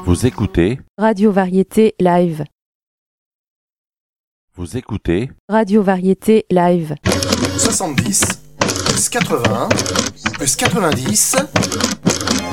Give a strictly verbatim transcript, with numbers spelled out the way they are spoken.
Vous écoutez Radio Variété Live. Vous écoutez Radio Variété Live. soixante-dix plus quatre-vingts plus quatre-vingt-dix